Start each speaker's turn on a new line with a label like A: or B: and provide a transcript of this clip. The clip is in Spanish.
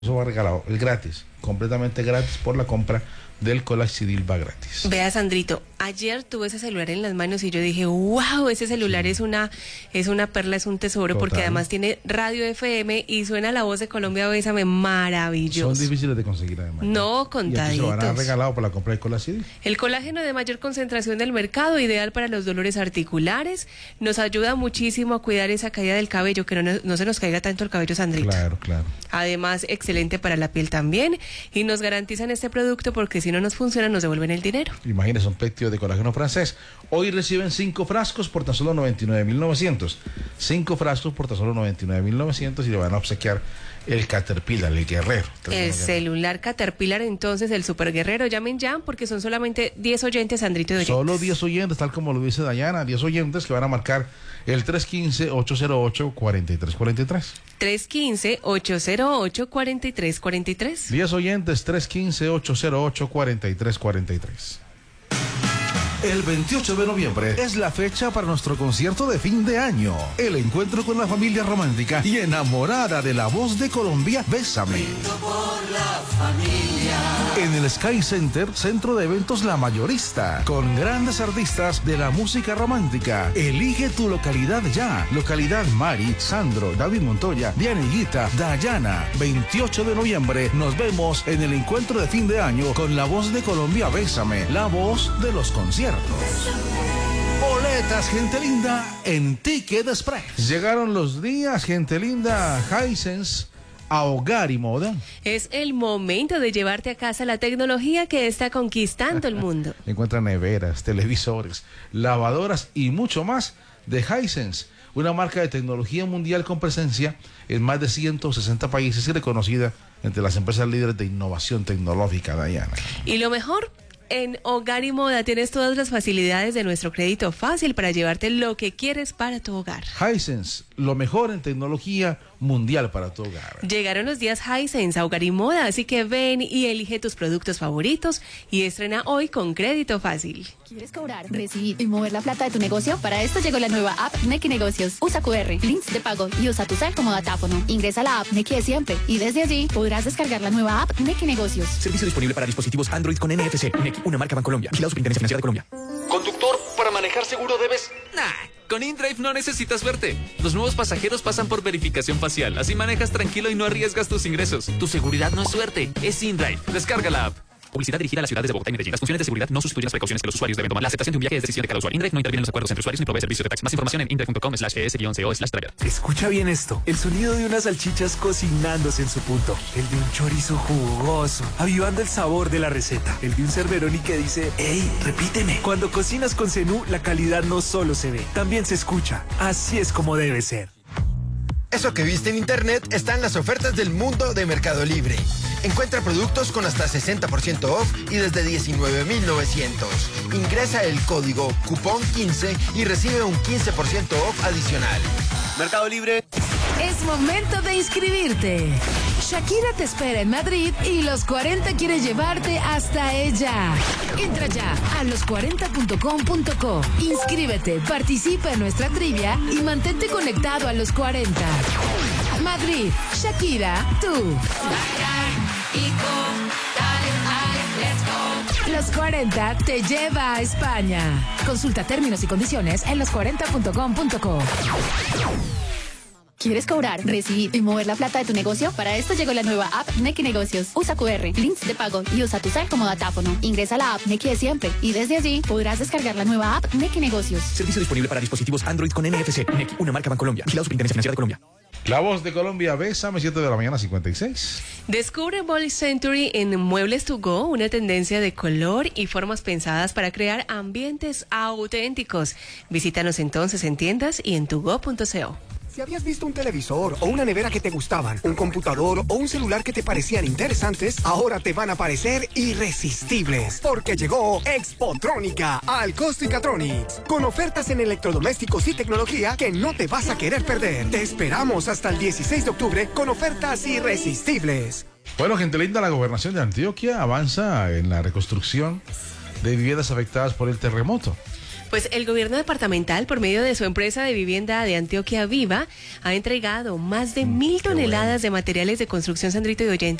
A: Eso va regalado, es gratis, completamente gratis por la compra del Colacidil va gratis.
B: Vea, Sandrito, ayer tuve ese celular en las manos y yo dije, wow, ese celular es una perla, es un tesoro. Total. Porque además tiene radio FM y suena La Voz de Colombia, Bésame, maravilloso.
A: Son difíciles de conseguir además.
B: No, contaditos. Y
A: se lo van a regalado por la compra del Colacidil.
B: El colágeno de mayor concentración del mercado, ideal para los dolores articulares, nos ayuda muchísimo a cuidar esa caída del cabello, que no se nos caiga tanto el cabello, Sandrito.
A: Claro, claro.
B: Además, excelente para la piel también, y nos garantizan este producto porque si no nos funciona, nos devuelven el dinero.
A: Imagínense, un pectio de colágeno francés. Hoy reciben 5 frascos por tan solo 99.900. 5 frascos por tan solo 99.900 y le van a obsequiar el Caterpillar, el Guerrero.
B: El celular Caterpillar, entonces, el Super Guerrero. Llamen ya porque son solamente 10 oyentes, Sandrito, de oyentes.
A: Solo 10 oyentes, tal como lo dice Dayana, 10 oyentes que van a marcar el 315-808-4343.
B: 315-808-4343.
A: 10 oyentes, 315-808-4343. El 28 de noviembre es la fecha para nuestro concierto de fin de año. El encuentro con la familia romántica y enamorada de La Voz de Colombia, Bésame.
C: Por la familia.
A: En el Sky Center, centro de eventos La Mayorista, con grandes artistas de la música romántica. Elige tu localidad ya. Localidad Mari, Sandro, David Montoya, Diana Higuita, Dayana. 28 de noviembre nos vemos en el encuentro de fin de año con La Voz de Colombia, Bésame. La voz de los conciertos. Boletas, gente linda, en Ticket Express. Llegaron los días, gente linda. Hisense a Hogar y Moda.
B: Es el momento de llevarte a casa la tecnología que está conquistando el mundo.
A: Encuentra neveras, televisores, lavadoras y mucho más de Hisense, una marca de tecnología mundial con presencia en más de 160 países y reconocida entre las empresas líderes de innovación tecnológica, Dayana.
B: Y lo mejor, en Hogar y Moda tienes todas las facilidades de nuestro crédito fácil para llevarte lo que quieres para tu hogar.
A: Hisense, lo mejor en tecnología mundial para tu hogar.
B: Llegaron los días Hisense a Hogar y Moda, así que ven y elige tus productos favoritos y estrena hoy con crédito fácil.
D: ¿Quieres cobrar, recibir y mover la plata de tu negocio? Para esto llegó la nueva app Nequi Negocios. Usa QR, links de pago y usa tu cel como datáfono. Ingresa a la app Nequi de siempre y desde allí podrás descargar la nueva app Nequi Negocios.
E: Servicio disponible para dispositivos Android con NFC. Nequi, una marca Bancolombia. Vigilado Superintendencia Financiera de Colombia.
F: Conductor, para manejar seguro debes...
G: Con InDrive no necesitas verte. Los nuevos pasajeros pasan por verificación facial. Así manejas tranquilo y no arriesgas tus ingresos. Tu seguridad no es suerte, es InDrive. Descarga la app. Publicidad dirigida a las ciudades de Bogotá y Medellín. Las funciones de seguridad no sustituyen las precauciones que los usuarios deben tomar. La aceptación de un viaje es decisión de cada usuario. InDrive no interviene en los acuerdos entre usuarios ni provee servicios de taxi. Más información en indrive.com/es-co/driver.
E: Escucha bien esto. El sonido de unas salchichas cocinándose en su punto. El de un chorizo jugoso, avivando el sabor de la receta. El de un Cerberoni que dice, ¡Ey, repíteme! Cuando cocinas con Zenú, la calidad no solo se ve, también se escucha. Así es como debe ser.
H: Eso que viste en internet está en las ofertas del mundo de Mercado Libre. Encuentra productos con hasta 60% off y desde 19.900. Ingresa el código cupón 15 y recibe un 15% off adicional.
F: Mercado Libre.
I: Es momento de inscribirte. Shakira te espera en Madrid y Los 40 quiere llevarte hasta ella. Entra ya a los40.com.co. Inscríbete, participa en nuestra trivia y mantente conectado a Los 40. Madrid, Shakira, tú. Los 40 te lleva a España. Consulta términos y condiciones en los40.com.co.
D: ¿Quieres cobrar, recibir y mover la plata de tu negocio? Para esto llegó la nueva app Nequi Negocios. Usa QR, links de pago y usa tu cel como datáfono. Ingresa a la app Nequi de siempre y desde allí podrás descargar la nueva app Nequi Negocios.
E: Servicio disponible para dispositivos Android con NFC. Nequi, una marca Bancolombia. Vigilado Superintendencia Financiera de Colombia.
A: La Voz de Colombia, Bésame, 7 de la mañana, 56.
B: Descubre Ball Century en Muebles to Go, una tendencia de color y formas pensadas para crear ambientes auténticos. Visítanos entonces en tiendas y en tugo.co.
J: Si habías visto un televisor o una nevera que te gustaban, un computador o un celular que te parecían interesantes, ahora te van a parecer irresistibles, porque llegó Expotrónica al Costicatronics, con ofertas en electrodomésticos y tecnología que no te vas a querer perder. Te esperamos hasta el 16 de octubre con ofertas irresistibles.
A: Bueno, gente linda, la gobernación de Antioquia avanza en la reconstrucción de viviendas afectadas por el terremoto.
B: Pues el gobierno departamental, por medio de su empresa de vivienda de Antioquia Viva, ha entregado más de 1.000 toneladas de materiales de construcción, Sandrito y oyentes,